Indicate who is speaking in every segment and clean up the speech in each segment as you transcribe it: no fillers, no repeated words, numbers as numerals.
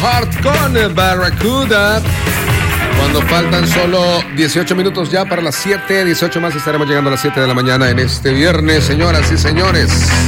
Speaker 1: Heart con Barracuda. Cuando faltan solo 18 minutos ya para las 7, 18 más, estaremos llegando a las 7 de la mañana en este viernes, señoras y señores.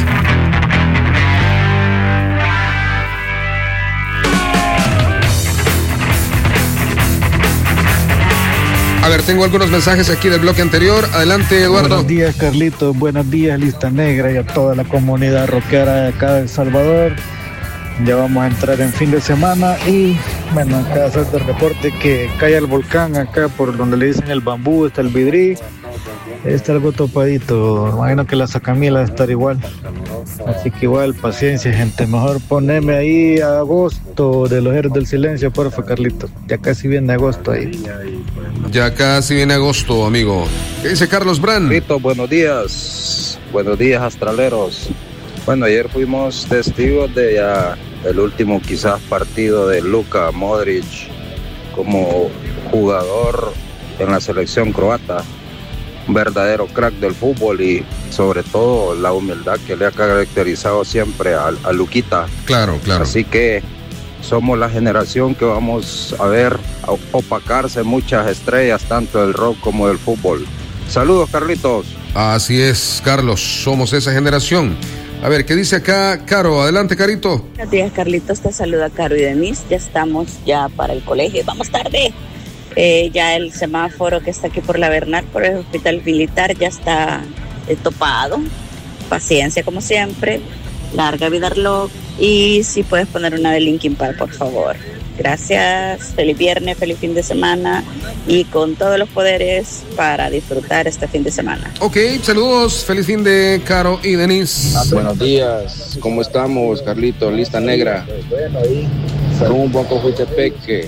Speaker 1: A ver, tengo algunos mensajes aquí del bloque anterior. Adelante, Eduardo.
Speaker 2: Buenos días, Carlitos. Buenos días, Lista Negra, y a toda la comunidad rockera de acá de El Salvador. Ya vamos a entrar en fin de semana y, bueno, acá hacer el reporte que cae el volcán acá por donde le dicen el Bambú, está el Vidrí. Está algo topadito. Imagino que la Sacamila va a estar igual. Así que igual, paciencia, gente. Mejor poneme ahí a agosto de los Héroes del Silencio, porfa, Carlito. Ya casi viene agosto ahí.
Speaker 1: Ya casi viene agosto, amigo. ¿Qué dice Carlos Brand?
Speaker 3: Carlito, buenos días. Buenos días, astraleros. Bueno, ayer fuimos testigos de ya el último quizás partido de Luka Modric como jugador en la selección croata. Un verdadero crack del fútbol y sobre todo la humildad que le ha caracterizado siempre a Luquita.
Speaker 1: Claro, claro.
Speaker 3: Así que somos la generación que vamos a ver opacarse muchas estrellas, tanto del rock como del fútbol. Saludos, Carlitos.
Speaker 1: Así es, Carlos, somos esa generación. A ver, ¿qué dice acá Caro? Adelante, Carito.
Speaker 4: Buenos días, Carlitos, te saluda Caro y Denise. Ya estamos ya para el colegio, vamos tarde. Ya el semáforo que está aquí por la Bernal, por el hospital militar, ya está topado. Paciencia como siempre, larga vida reloj, y si puedes poner una de Linkin Park, por favor. Gracias, feliz viernes, feliz fin de semana y con todos los poderes para disfrutar este fin de semana.
Speaker 1: Ok, saludos, feliz fin de Caro y Denise.
Speaker 5: Buenos días, ¿cómo estamos, Carlito? Lista Negra, rumbo a Cojutepeque,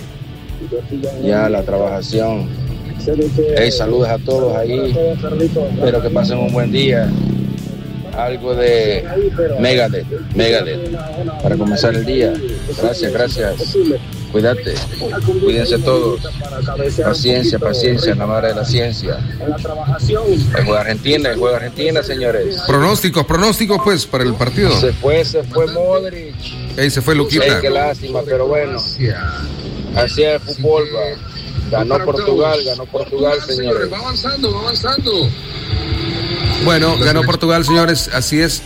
Speaker 5: ya la trabajación. Hey, saludos a todos ahí, espero que pasen un buen día. Algo de Megadeth, para comenzar el día. Gracias. Cuídate, cuídense todos. Paciencia, la madre de la ciencia. El juego Argentina, señores.
Speaker 1: Pronósticos, pues, para el partido.
Speaker 5: Se fue Modric.
Speaker 1: Se fue Luquita.
Speaker 5: Qué lástima, pero bueno. Así es el fútbol, va. Ganó Portugal, señores.
Speaker 1: Va avanzando. Bueno, ganó Portugal, señores, así es.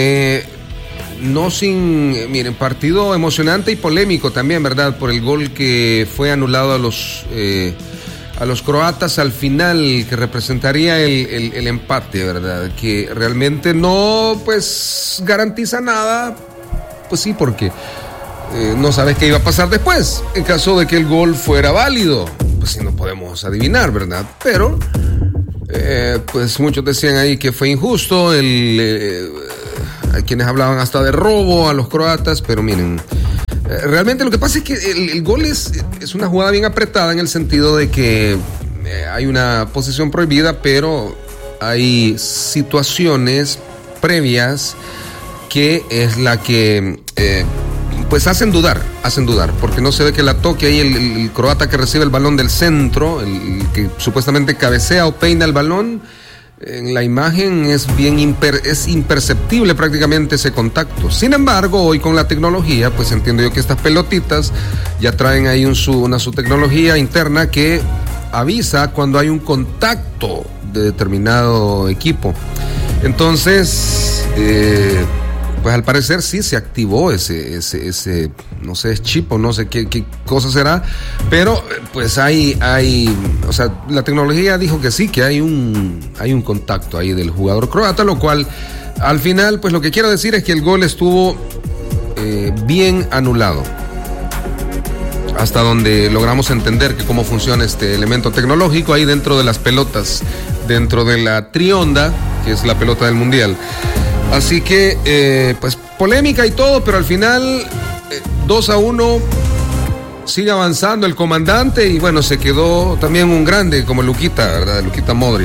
Speaker 1: Miren, partido emocionante y polémico también, ¿verdad? Por el gol que fue anulado a los croatas al final, que representaría el empate, ¿verdad? Que realmente no, pues, garantiza nada, pues sí, porque no sabes qué iba a pasar después, en caso de que el gol fuera válido. Pues sí, no podemos adivinar, ¿verdad? Pero pues muchos decían ahí que fue injusto, hay quienes hablaban hasta de robo a los croatas, pero miren, realmente lo que pasa es que el gol es una jugada bien apretada en el sentido de que hay una posición prohibida, pero hay situaciones previas que es la que pues hacen dudar, porque no se ve que la toque ahí el croata que recibe el balón del centro, el que supuestamente cabecea o peina el balón. En la imagen es imperceptible prácticamente ese contacto. Sin embargo, hoy con la tecnología, pues entiendo yo que estas pelotitas ya traen ahí una su tecnología interna que avisa cuando hay un contacto de determinado equipo. Entonces, pues al parecer sí se activó ese no sé, chip o no sé qué cosa será, pero pues hay, o sea, la tecnología dijo que sí, que hay un contacto ahí del jugador croata, lo cual al final, pues lo que quiero decir es que el gol estuvo bien anulado, hasta donde logramos entender que cómo funciona este elemento tecnológico ahí dentro de las pelotas, dentro de la trionda, que es la pelota del mundial. Así que, pues, polémica y todo, pero al final 2-1, sigue avanzando el comandante y bueno, se quedó también un grande como Luquita, ¿verdad? Luquita Modric.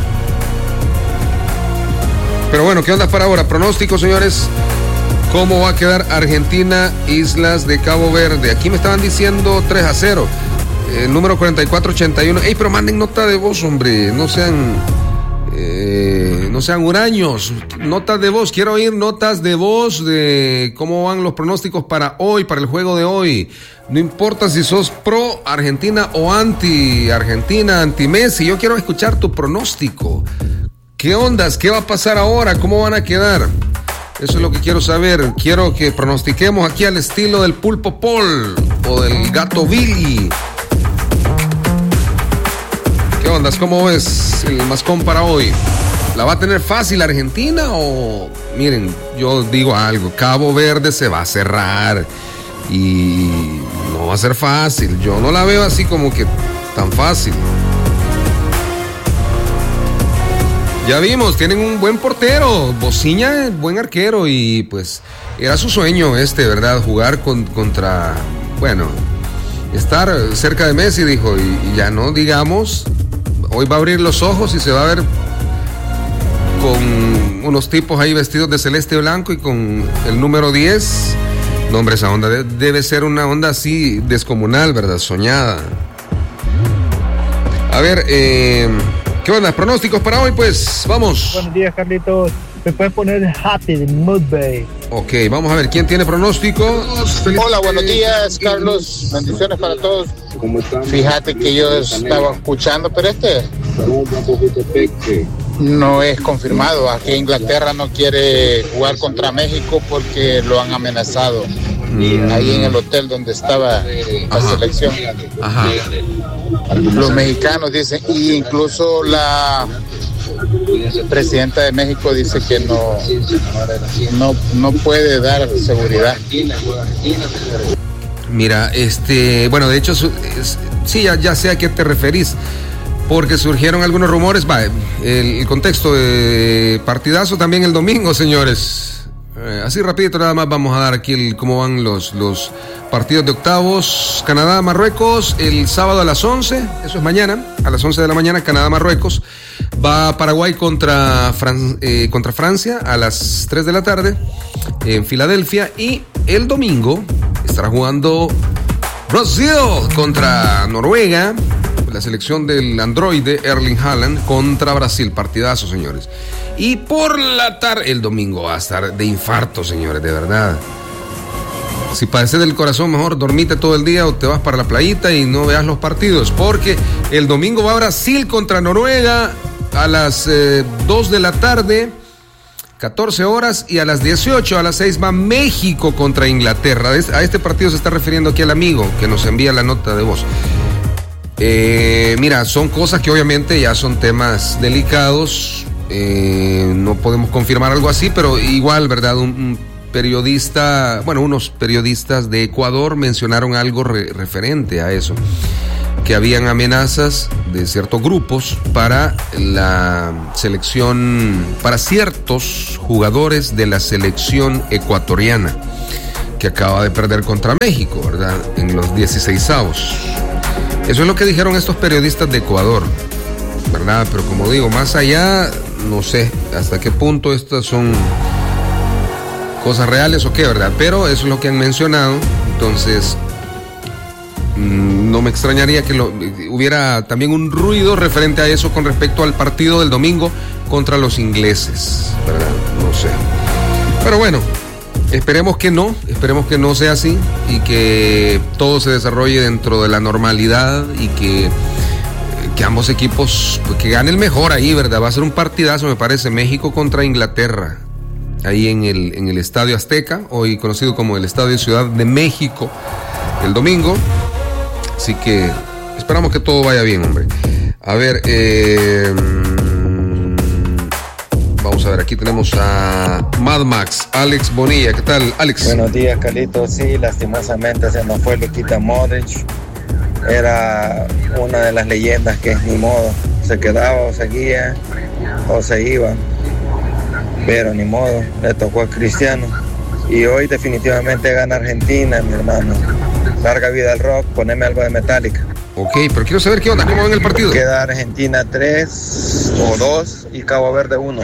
Speaker 1: Pero bueno, ¿qué onda para ahora? Pronóstico, señores. ¿Cómo va a quedar Argentina, Islas de Cabo Verde? Aquí me estaban diciendo 3-0. El número 4481. Ey, pero manden nota de voz, hombre. No sean no sean huraños. Notas de voz, quiero oír notas de voz de cómo van los pronósticos para hoy, para el juego de hoy. No importa si sos pro Argentina o anti Argentina, anti Messi, yo quiero escuchar tu pronóstico. ¿Qué ondas? ¿Qué va a pasar ahora? ¿Cómo van a quedar? Eso es lo que quiero saber. Quiero que pronostiquemos aquí al estilo del Pulpo Paul o del Gato Billy. ¿Qué ondas? ¿Cómo ves el mascón para hoy? ¿La va a tener fácil Argentina o...? Miren, yo digo algo, Cabo Verde se va a cerrar y no va a ser fácil. Yo no la veo así como que tan fácil. Ya vimos, tienen un buen portero, Bociña, buen arquero y pues era su sueño ¿verdad? Jugar contra, bueno, estar cerca de Messi, dijo, y ya no digamos, hoy va a abrir los ojos y se va a ver con unos tipos ahí vestidos de celeste y blanco y con el número 10. No, hombre, esa onda debe ser una onda así descomunal, ¿verdad? Soñada. A ver, ¿qué onda? ¿Pronósticos para hoy? Pues vamos.
Speaker 2: Buenos días, Carlitos. Me puedes poner Happy de Mudbay.
Speaker 1: Ok, vamos a ver, ¿quién tiene pronóstico?
Speaker 6: Hola, buenos días, Carlos. Bendiciones para todos. Fíjate que yo estaba escuchando, pero no es confirmado. Aquí Inglaterra no quiere jugar contra México porque lo han amenazado. Ahí en el hotel donde estaba la selección.
Speaker 1: Ajá.
Speaker 6: Los mexicanos dicen, y incluso la presidenta de México dice que no puede dar seguridad.
Speaker 1: Mira, bueno, de hecho, sí, ya sé a qué te referís, porque surgieron algunos rumores, el contexto de partidazo también el domingo, señores. Así rapidito nada más vamos a dar aquí cómo van los partidos de octavos. Canadá, Marruecos, el sábado a las 11, eso es mañana, a las 11 de la mañana, Canadá, Marruecos. Va Paraguay contra Francia a las 3 de la tarde en Filadelfia. Y el domingo estará jugando Brasil contra Noruega, la selección del androide Erling Haaland contra Brasil. Partidazo, señores. Y por la tarde, el domingo va a estar de infarto, señores, de verdad. Si padeces del corazón, mejor dormite todo el día o te vas para la playita y no veas los partidos, porque el domingo va Brasil contra Noruega a las 2 de la tarde, 14 horas, y a las 18, a las 6 va México contra Inglaterra. A este partido se está refiriendo aquí el amigo que nos envía la nota de voz. Mira, son cosas que obviamente ya son temas delicados. No podemos confirmar algo así, pero igual, ¿verdad? Un periodista, unos periodistas de Ecuador mencionaron algo referente a eso, que habían amenazas de ciertos grupos para la selección, para ciertos jugadores de la selección ecuatoriana, que acaba de perder contra México, ¿verdad? En los 16avos. Eso es lo que dijeron estos periodistas de Ecuador, ¿verdad? Pero como digo, más allá, no sé hasta qué punto estas son cosas reales o qué, ¿verdad? Pero eso es lo que han mencionado. Entonces, no me extrañaría que hubiera también un ruido referente a eso con respecto al partido del domingo contra los ingleses, ¿verdad? No sé. Pero bueno, esperemos que no sea así y que todo se desarrolle dentro de la normalidad y que ambos equipos, pues, que gane el mejor ahí, ¿verdad? Va a ser un partidazo, me parece, México contra Inglaterra, ahí en el Estadio Azteca, hoy conocido como el Estadio Ciudad de México, el domingo. Así que esperamos que todo vaya bien, hombre. A ver, vamos a ver, aquí tenemos a Mad Max, Alex Bonilla. ¿Qué tal, Alex?
Speaker 7: Buenos días, Carlitos. Sí, lastimosamente se nos fue Luka Modric. Era una de las leyendas que ni modo, se quedaba o seguía o se iba, pero ni modo, le tocó a Cristiano. Y hoy definitivamente gana Argentina, mi hermano. Larga vida al rock, poneme algo de Metallica.
Speaker 1: Ok, pero quiero saber qué onda, cómo va en el partido.
Speaker 7: Queda Argentina 3 o 2 y Cabo Verde 1.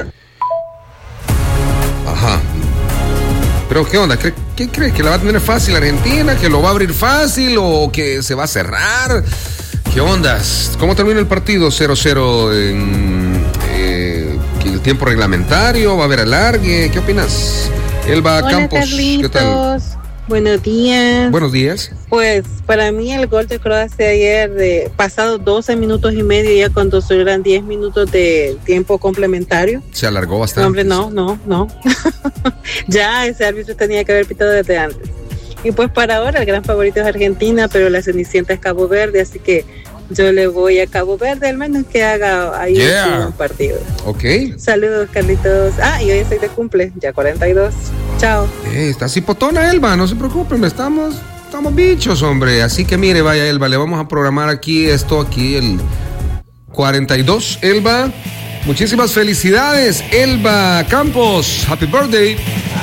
Speaker 1: Ajá. Pero qué onda, ¿qué crees? ¿Que la va a tener fácil Argentina? ¿Que lo va a abrir fácil o que se va a cerrar? ¿Qué ondas? ¿Cómo termina el partido? 0-0 en el tiempo reglamentario, va a haber alargue, ¿qué opinas? Elba
Speaker 8: Hola,
Speaker 1: Campos,
Speaker 8: Carlitos.
Speaker 1: ¿qué tal?
Speaker 8: Buenos días.
Speaker 1: Buenos días.
Speaker 8: Pues para mí el gol de Croacia ayer, pasado 12 minutos y medio, ya cuando solo eran 10 minutos de tiempo complementario.
Speaker 1: Se alargó bastante.
Speaker 8: No, hombre, no. Ya ese árbitro tenía que haber pitado desde antes. Y pues para ahora el gran favorito es Argentina, pero la cenicienta es Cabo Verde, así que yo le voy a Cabo Verde, al menos que haga ahí un partido.
Speaker 1: Ok.
Speaker 8: Saludos, Carlitos. Y hoy estoy de cumple, ya 42. Chao.
Speaker 1: Está cipotona, Elba, no se preocupen, estamos bichos, hombre. Así que mire, vaya, Elba, le vamos a programar aquí el 42, Elba. Muchísimas felicidades, Elba Campos. Happy birthday.